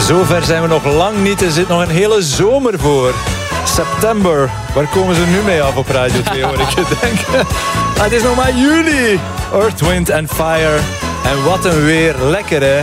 Zover zijn we nog lang niet. Er zit nog een hele zomer voor. September. Waar komen ze nu mee af op Radio 2, hoor ik je denken. Het is nog maar juli. Earth, Wind and Fire. En wat een weer. Lekker, hè?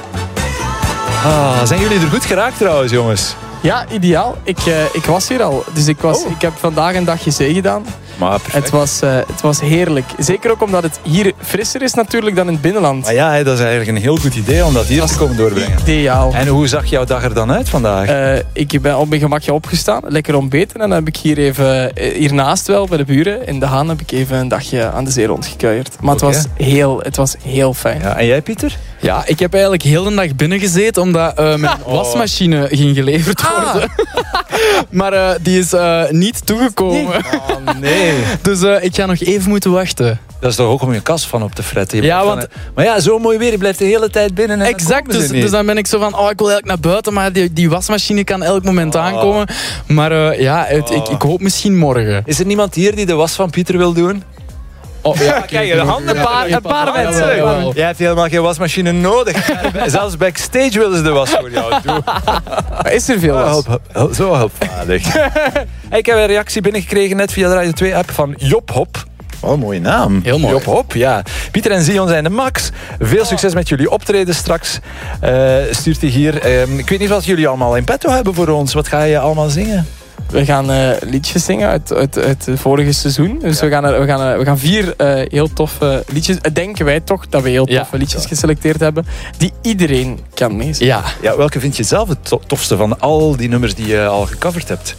Zijn jullie er goed geraakt trouwens, jongens? Ja, ideaal. Ik was hier al. Dus ik heb vandaag een dagje zee gedaan. Maar perfect. Het was heerlijk. Zeker ook omdat het hier frisser is natuurlijk dan in het binnenland. Maar ja, dat is eigenlijk een heel goed idee om dat hier te komen doorbrengen. Ideaal. En hoe zag jouw dag er dan uit vandaag? Ik ben op mijn gemakje opgestaan, lekker ontbeten. En dan heb ik hiernaast wel, bij de buren, in De Haan, heb ik even een dagje aan de zee rondgekuierd. Maar het was heel fijn. Ja, en jij, Pieter? Ja, ik heb eigenlijk heel de dag binnen gezeten omdat mijn wasmachine ging geleverd worden. Maar die is niet toegekomen. Oh, nee. Dus ik ga nog even moeten wachten. Dat is toch ook om je kast van op te fretten. Ja, want... Maar ja, zo mooi weer. Je blijft de hele tijd binnen. En exact, dus dan ben ik zo van... ik wil eigenlijk naar buiten, maar die wasmachine kan elk moment aankomen. Maar ik hoop misschien morgen. Is er niemand hier die de was van Pieter wil doen? Oh, ja, kijk, een paar mensen. Jij hebt helemaal geen wasmachine nodig. Zelfs backstage willen ze de was voor jou doen. Maar is er veel was? Zo hulpvaardig. Ik heb een reactie binnengekregen net via de Radio 2 app van Job Hop. Oh, mooie naam. Heel mooi. Job Hop, ja. Pieter en Zion zijn de max. Veel succes met jullie optreden straks. Stuurt hij hier. Ik weet niet wat jullie allemaal in petto hebben voor ons. Wat ga je allemaal zingen? We gaan liedjes zingen uit het vorige seizoen. Dus we gaan 4 heel toffe liedjes. Denken wij toch dat we heel toffe liedjes geselecteerd hebben. Die iedereen kan meezingen. Ja, welke vind je zelf het tofste van al die nummers die je al gecoverd hebt?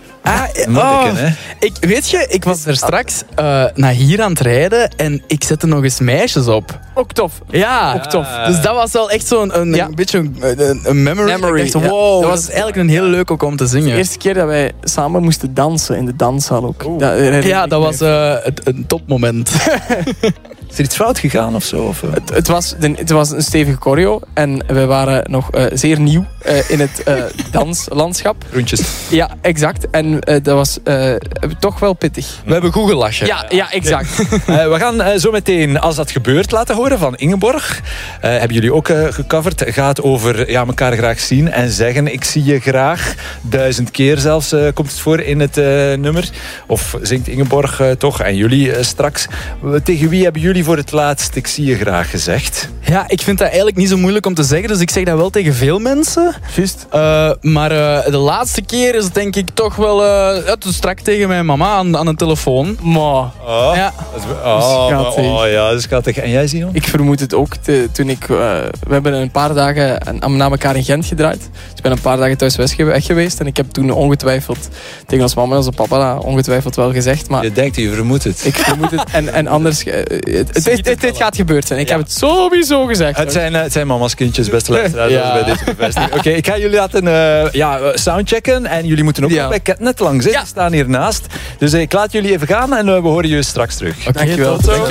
Ik was er straks naar hier aan het rijden en ik zette nog eens meisjes op. Ook tof. Ja, ook tof. Dus dat was wel echt zo'n een beetje een memory. Ik dacht, wow, dat was eigenlijk een heel leuk ook om te zingen. De eerste keer dat wij samen moesten dansen in de danszaal ook. Dat was een topmoment. Is er iets fout gegaan of zo? Of? Het was een stevige choreo en we waren nog zeer nieuw in het danslandschap. Rondjes. Ja, exact. En dat was toch wel pittig. We hebben goed gelachen. Ja, exact. We gaan zo meteen Als dat gebeurt laten horen van Ingeborg. Hebben jullie ook gecoverd. Gaat over elkaar graag zien en zeggen ik zie je graag. 1000 keer zelfs komt het voor in het nummer. Of zingt Ingeborg toch en jullie straks. Tegen wie hebben jullie voor het laatst ik zie je graag gezegd? Ja, ik vind dat eigenlijk niet zo moeilijk om te zeggen. Dus ik zeg dat wel tegen veel mensen. Juist. Maar de laatste keer is het denk ik toch wel strak tegen mijn mama aan een telefoon. Maar. Ja. Dat is schattig. En jij, Zion? Ik vermoed het ook. We hebben een paar dagen na elkaar in Gent gedraaid. Dus ik ben een paar dagen thuis weg geweest. En ik heb toen ongetwijfeld tegen ons mama en onze papa ongetwijfeld wel gezegd. Maar je denkt, je vermoedt het. Ik vermoed het. En anders... Dit gaat gebeurd zijn. Ik heb het sowieso gezegd. Het zijn mama's kindjes, beste luisteraars. Bij deze bevestiging. Oké, ik ga jullie laten soundchecken. En jullie moeten ook bij Catnet langs. Ze staan hiernaast. Dus ik laat jullie even gaan en we horen jullie straks terug. Dankjewel.